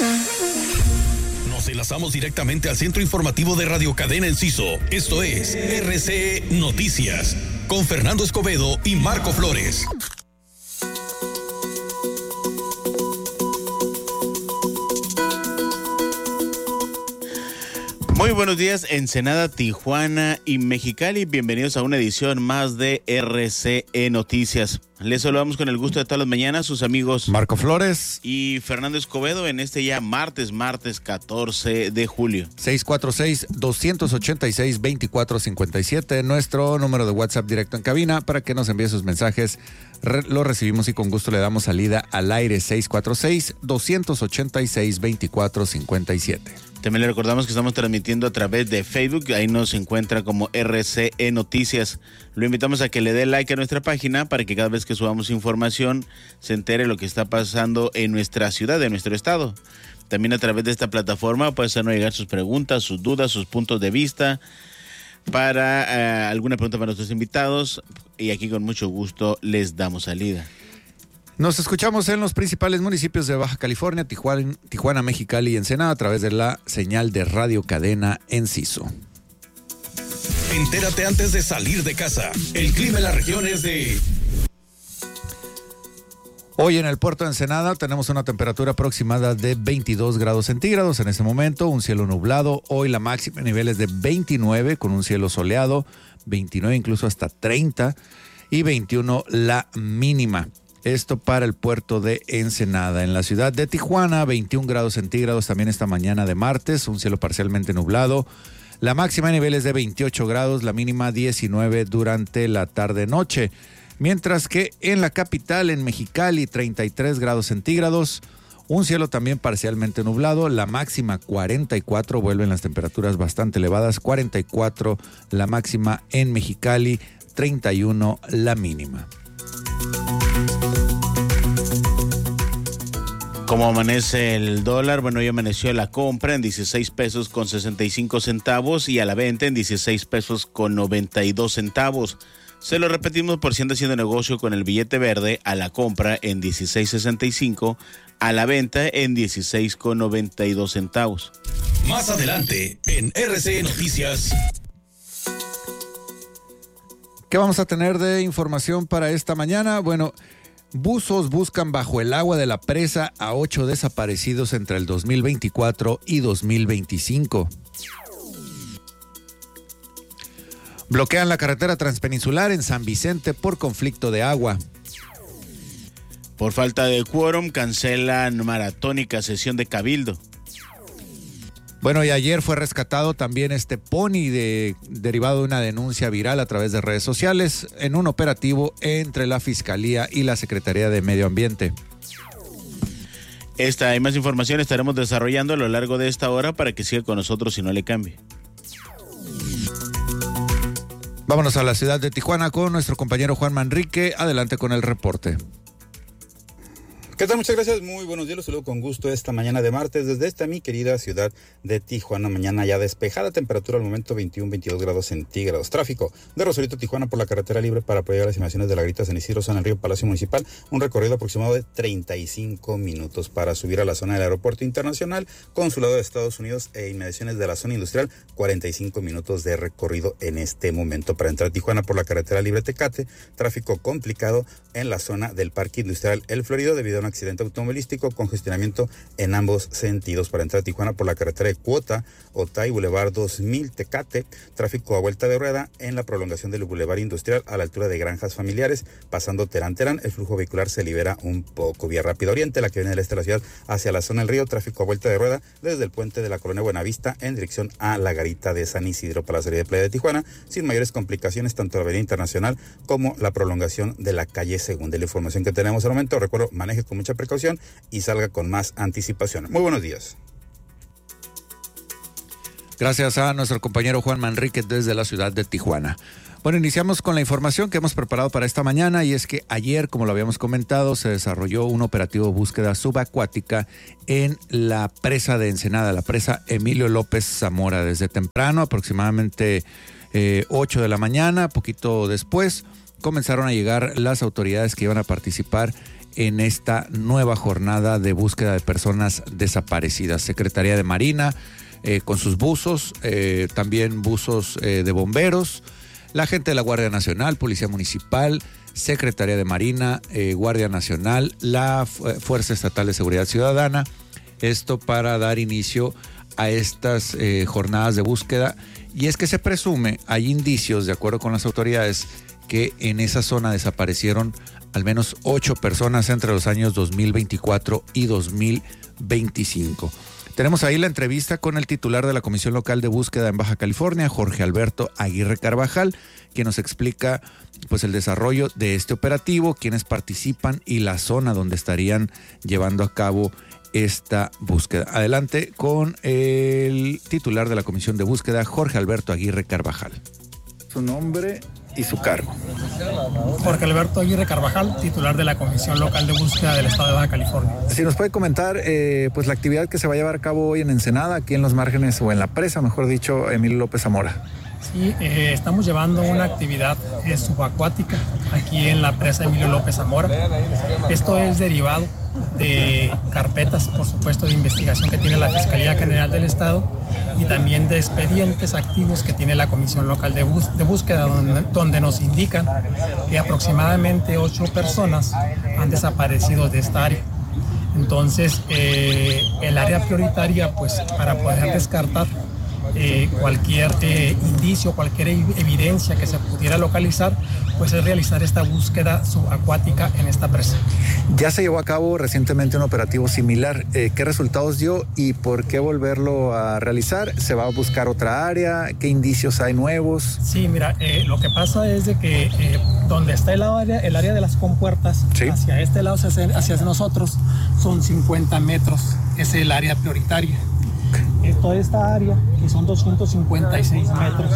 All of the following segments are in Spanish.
Nos enlazamos directamente al centro informativo de Radio Cadena Enciso. Esto es RCE Noticias, con Fernando Escobedo y Marco Flores. Muy buenos días, Ensenada, Tijuana y Mexicali. Bienvenidos a una edición más de RCE Noticias. Les saludamos con el gusto de todas las mañanas, sus amigos Marco Flores y Fernando Escobedo en este ya martes 14 de julio. 646-286-2457, nuestro número de WhatsApp directo en cabina para que nos envíe sus mensajes. Lo recibimos y con gusto le damos salida al aire. 646-286-2457. También le recordamos que estamos transmitiendo a través de Facebook, ahí nos encuentra como RCE Noticias. Lo invitamos a que le dé like a nuestra página para que cada vez que subamos información se entere lo que está pasando en nuestra ciudad, en nuestro estado. También a través de esta plataforma puede hacernos llegar sus preguntas, sus dudas, sus puntos de vista, para alguna pregunta para nuestros invitados, y aquí con mucho gusto les damos salida. Nos escuchamos en los principales municipios de Baja California, Tijuana, Mexicali y Ensenada a través de la señal de Radio Cadena Enciso. Entérate antes de salir de casa. El clima en la región es de... Hoy en el puerto de Ensenada tenemos una temperatura aproximada de 22 grados centígrados en este momento, un cielo nublado. Hoy la máxima en niveles de 29 con un cielo soleado, 29 incluso hasta 30 y 21 la mínima. Esto para el puerto de Ensenada. En la ciudad de Tijuana, 21 grados centígrados también esta mañana de martes, un cielo parcialmente nublado. La máxima en niveles de 28 grados, la mínima 19 durante la tarde-noche. Mientras que en la capital, en Mexicali, 33 grados centígrados, un cielo también parcialmente nublado, la máxima 44, vuelven las temperaturas bastante elevadas, 44 la máxima en Mexicali, 31 la mínima. ¿Cómo amanece el dólar? Bueno, hoy amaneció la compra en 16 pesos con 65 centavos y a la venta en 16 pesos con 92 centavos. Se lo repetimos por si anda haciendo negocio con el billete verde, a la compra en 16.65, a la venta en 16.92 centavos. Más adelante en RCE Noticias. ¿Qué vamos a tener de información para esta mañana? Bueno, buzos buscan bajo el agua de la presa a 8 desaparecidos entre el 2024 y 2025. Bloquean la carretera transpeninsular en San Vicente por conflicto de agua. Por falta de quórum, cancelan maratónica sesión de Cabildo. Bueno, y ayer fue rescatado también este pony derivado de una denuncia viral a través de redes sociales en un operativo entre la Fiscalía y la Secretaría de Medio Ambiente. Esta y más información estaremos desarrollando a lo largo de esta hora para que siga con nosotros y no le cambie. Vámonos a la ciudad de Tijuana con nuestro compañero Juan Manrique. Adelante con el reporte. ¿Qué tal? Muchas gracias, muy buenos días, los saludo con gusto esta mañana de martes desde esta mi querida ciudad de Tijuana. Mañana ya despejada, temperatura al momento 21-22 grados centígrados. Tráfico de Rosarito, Tijuana por la carretera libre para apoyar las estimaciones de la Garita San Isidro, San Enrique, Palacio Municipal. Un recorrido aproximado de 35 minutos para subir a la zona del Aeropuerto Internacional, Consulado de Estados Unidos e inmediaciones de la zona industrial. 45 minutos de recorrido en este momento para entrar a Tijuana por la carretera libre Tecate. Tráfico complicado en la zona del Parque Industrial El Florido debido a un accidente automovilístico, congestionamiento en ambos sentidos para entrar a Tijuana por la carretera de Cuota, Otay, Boulevard 2000 Tecate, tráfico a vuelta de rueda en la prolongación del Boulevard Industrial a la altura de Granjas Familiares, pasando Terán, el flujo vehicular se libera un poco. Vía Rápida Oriente, la que viene del este de la ciudad hacia la zona del río, tráfico a vuelta de rueda desde el puente de la Colonia Buenavista en dirección a la Garita de San Isidro para la salida de Playa de Tijuana, sin mayores complicaciones, tanto la Avenida Internacional como la prolongación de la calle Segunda. La información que tenemos al momento, recuerdo, maneje con mucha precaución y salga con más anticipación. Muy buenos días. Gracias a nuestro compañero Juan Manrique desde la ciudad de Tijuana. Bueno, iniciamos con la información que hemos preparado para esta mañana y es que ayer, como lo habíamos comentado, se desarrolló un operativo búsqueda subacuática en la presa de Ensenada, la presa Emilio López Zamora. Desde temprano, aproximadamente 8 de la mañana, poquito después, comenzaron a llegar las autoridades que iban a participar en esta nueva jornada de búsqueda de personas desaparecidas. Secretaría de Marina con sus buzos, también buzos de bomberos, la gente de la Guardia Nacional, Policía Municipal, Secretaría de Marina, Guardia Nacional, la Fuerza Estatal de Seguridad Ciudadana. Esto para dar inicio a estas jornadas de búsqueda. Y es que se presume, hay indicios, de acuerdo con las autoridades, que en esa zona desaparecieron al menos 8 personas entre los años 2024 y 2025. Tenemos ahí la entrevista con el titular de la Comisión Local de Búsqueda en Baja California, Jorge Alberto Aguirre Carvajal, quien nos explica pues el desarrollo de este operativo, quienes participan y la zona donde estarían llevando a cabo esta búsqueda. Adelante con el titular de la Comisión de Búsqueda, Jorge Alberto Aguirre Carvajal. Su nombre y su cargo. Jorge Alberto Aguirre Carvajal, titular de la Comisión Local de Búsqueda del Estado de Baja California. Si nos puede comentar pues la actividad que se va a llevar a cabo hoy en Ensenada, aquí en los márgenes o en la presa, mejor dicho, Emilio López Zamora. Sí, estamos llevando una actividad subacuática aquí en la presa Emilio López Zamora. Esto es derivado de carpetas, por supuesto, de investigación que tiene la Fiscalía General del Estado y también de expedientes activos que tiene la Comisión Local de Búsqueda, donde nos indican que aproximadamente 8 personas han desaparecido de esta área. Entonces, el área prioritaria, pues, para poder descartar cualquier indicio, cualquier evidencia que se pudiera localizar, pues es realizar esta búsqueda subacuática en esta presa. Ya se llevó a cabo recientemente un operativo similar. ¿Qué resultados dio y por qué volverlo a realizar? ¿Se va a buscar otra área? ¿Qué indicios hay nuevos? Sí, mira, lo que pasa es de que donde está el área de las compuertas, ¿sí?, hacia este lado, hacia nosotros, son 50 metros. Es el área prioritaria. Toda esta área, que son 256 metros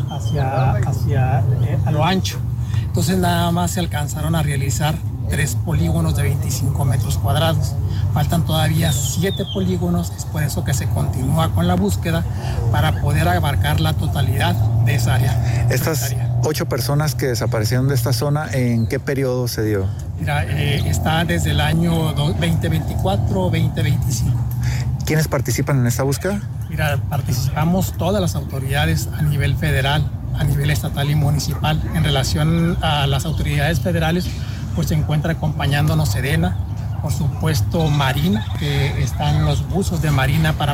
a lo ancho. Entonces nada más se alcanzaron a realizar 3 polígonos de 25 metros cuadrados. Faltan todavía 7 polígonos, es por eso que se continúa con la búsqueda para poder abarcar la totalidad de esa área. Estas 8 personas que desaparecieron de esta zona, ¿en qué periodo se dio? Mira, está desde el año 2024-2025. ¿Quiénes participan en esta búsqueda? Mira, participamos todas las autoridades a nivel federal, a nivel estatal y municipal. En relación a las autoridades federales, pues se encuentra acompañándonos Sedena, por supuesto Marina, que están los buzos de Marina para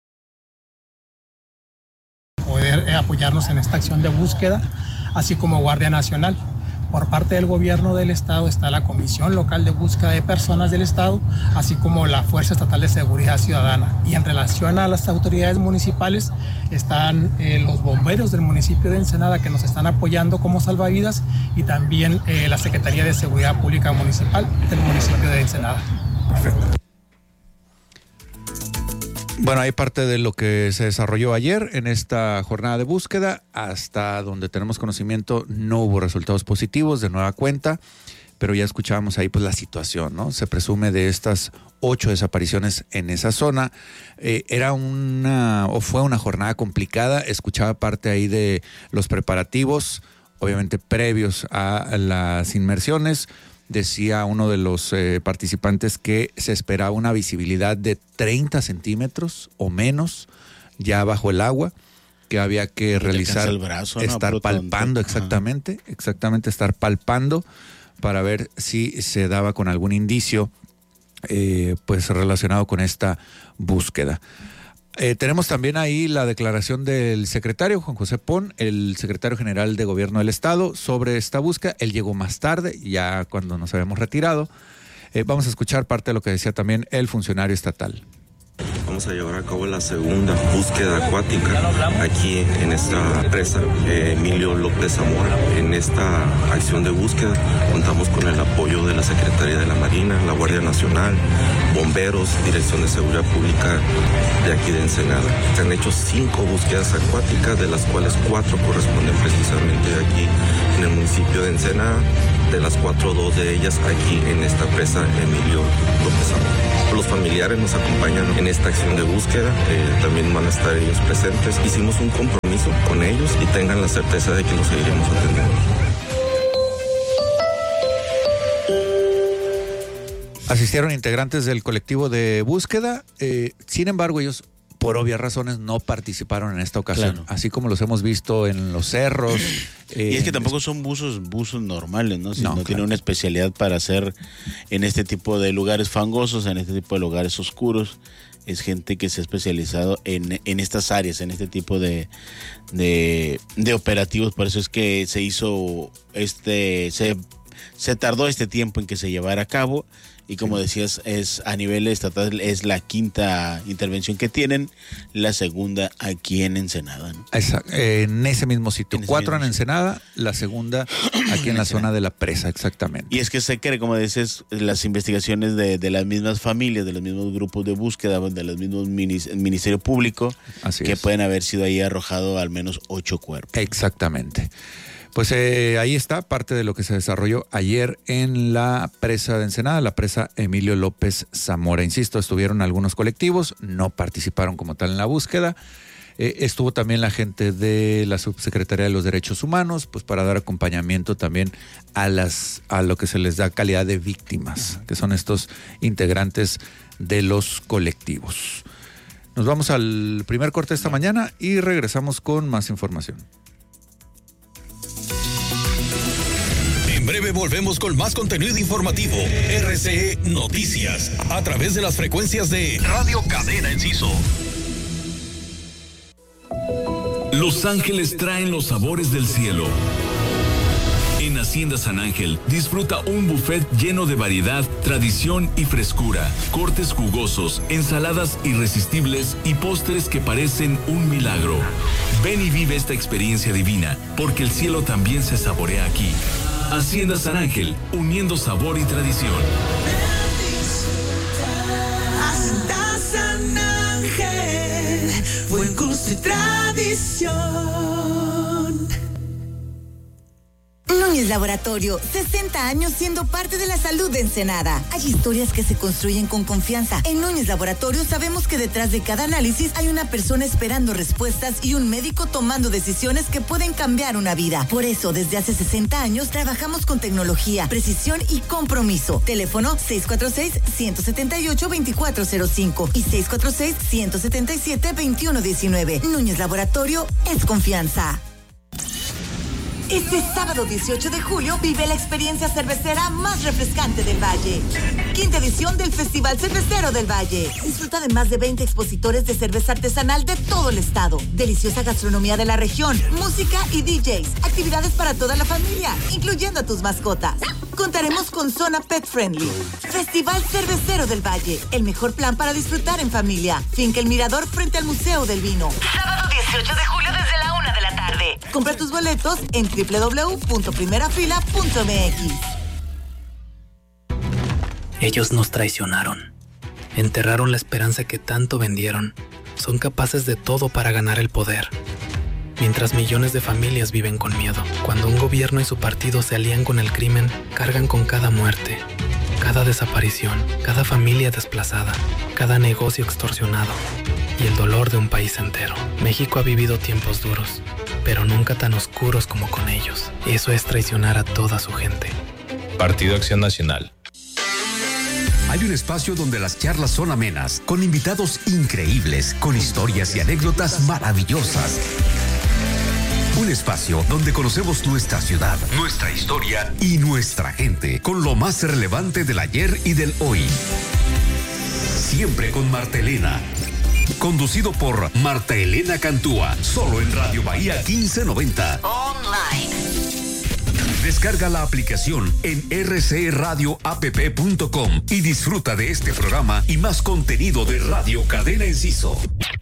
poder apoyarnos en esta acción de búsqueda, así como Guardia Nacional. Por parte del gobierno del estado está la Comisión Local de Búsqueda de Personas del Estado, así como la Fuerza Estatal de Seguridad Ciudadana. Y en relación a las autoridades municipales están los bomberos del municipio de Ensenada, que nos están apoyando como salvavidas, y también la Secretaría de Seguridad Pública Municipal del municipio de Ensenada. Perfecto. Bueno, hay parte de lo que se desarrolló ayer en esta jornada de búsqueda. Hasta donde tenemos conocimiento no hubo resultados positivos de nueva cuenta, pero ya escuchábamos ahí pues la situación, ¿no? Se presume de estas 8 desapariciones en esa zona. Fue una jornada complicada. Escuchaba parte ahí de los preparativos, obviamente previos a las inmersiones. Decía uno de los participantes que se esperaba una visibilidad de 30 centímetros o menos ya bajo el agua, que había que realizar, el brazo, ¿no? estar palpando, exactamente, estar palpando para ver si se daba con algún indicio pues relacionado con esta búsqueda. Tenemos también ahí la declaración del secretario Juan José Pon, el secretario general de Gobierno del Estado, sobre esta búsqueda. Él llegó más tarde, ya cuando nos habíamos retirado. Vamos a escuchar parte de lo que decía también el funcionario estatal. Vamos a llevar a cabo la segunda búsqueda acuática aquí en esta presa Emilio López Zamora. En esta acción de búsqueda contamos con el apoyo de la Secretaría de la Marina, la Guardia Nacional, bomberos, Dirección de Seguridad Pública de aquí de Ensenada. Se han hecho 5 búsquedas acuáticas, de las cuales 4 corresponden precisamente aquí en el municipio de Ensenada. De las 4, 2 de ellas aquí en esta presa Emilio López Zamora. Los familiares nos acompañan en esta acción de búsqueda, también van a estar ellos presentes. Hicimos un compromiso con ellos y tengan la certeza de que los seguiremos atendiendo. Asistieron integrantes del colectivo de búsqueda, sin embargo ellos por obvias razones no participaron en esta ocasión, claro. Así como los hemos visto en los cerros. Y es que tampoco son buzos normales, ¿no? Si no claro. Tienen una especialidad para hacer en este tipo de lugares fangosos, en este tipo de lugares oscuros. Es gente que se ha especializado en estas áreas, en este tipo de operativos. Por eso es que se hizo se tardó este tiempo en que se llevara a cabo. Y como decías, es a nivel estatal, es la quinta intervención que tienen, la segunda aquí en Ensenada, ¿no? Exacto, en ese mismo sitio. 4 en Ensenada, la segunda aquí en la zona de la presa, exactamente. Y es que se cree, como dices, las investigaciones de las mismas familias, de los mismos grupos de búsqueda, de los mismos Ministerio Público, así que pueden haber sido ahí arrojado al menos 8 cuerpos. Exactamente. Pues ahí está parte de lo que se desarrolló ayer en la presa de Ensenada, la presa Emilio López Zamora. Insisto, estuvieron algunos colectivos, no participaron como tal en la búsqueda. Estuvo también la gente de la Subsecretaría de los Derechos Humanos, pues para dar acompañamiento también a lo que se les da calidad de víctimas, que son estos integrantes de los colectivos. Nos vamos al primer corte de esta mañana y regresamos con más información. En breve volvemos con más contenido informativo. RCE Noticias, a través de las frecuencias de Radio Cadena Enciso. Los ángeles traen los sabores del cielo. En Hacienda San Ángel, disfruta un buffet lleno de variedad, tradición y frescura, cortes jugosos, ensaladas irresistibles y postres que parecen un milagro. Ven y vive esta experiencia divina, porque el cielo también se saborea aquí. Hacienda San Ángel, uniendo sabor y tradición. Hacienda San Ángel, buen gusto y tradición. Núñez Laboratorio, 60 años siendo parte de la salud de Ensenada. Hay historias que se construyen con confianza. En Núñez Laboratorio sabemos que detrás de cada análisis hay una persona esperando respuestas y un médico tomando decisiones que pueden cambiar una vida. Por eso, desde hace 60 años trabajamos con tecnología, precisión y compromiso. Teléfono 646-178-2405 y 646-177-2119. Núñez Laboratorio es confianza. Este sábado 18 de julio vive la experiencia cervecera más refrescante del Valle. Quinta edición del Festival Cervecero del Valle. Disfruta de más de 20 expositores de cerveza artesanal de todo el estado. Deliciosa gastronomía de la región, música y DJs. Actividades para toda la familia, incluyendo a tus mascotas. Contaremos con zona pet friendly. Festival Cervecero del Valle. El mejor plan para disfrutar en familia. Finca El Mirador frente al Museo del Vino. Sábado 18 de julio desde la 1 de la tarde. Compra tus boletos en www.primerafila.mx. Ellos nos traicionaron. Enterraron la esperanza que tanto vendieron. Son capaces de todo para ganar el poder. Mientras millones de familias viven con miedo. Cuando un gobierno y su partido se alían con el crimen, cargan con cada muerte, cada desaparición, cada familia desplazada, cada negocio extorsionado y el dolor de un país entero. México ha vivido tiempos duros, pero nunca tan oscuros como con ellos. Eso es traicionar a toda su gente. Partido Acción Nacional. Hay un espacio donde las charlas son amenas, con invitados increíbles, con historias y anécdotas maravillosas. Un espacio donde conocemos nuestra ciudad, nuestra historia y nuestra gente, con lo más relevante del ayer y del hoy. Siempre con Marta Elena. Conducido por Marta Elena Cantúa, solo en Radio Bahía 1590. Online. Descarga la aplicación en rcradioapp.com y disfruta de este programa y más contenido de Radio Cadena Enciso.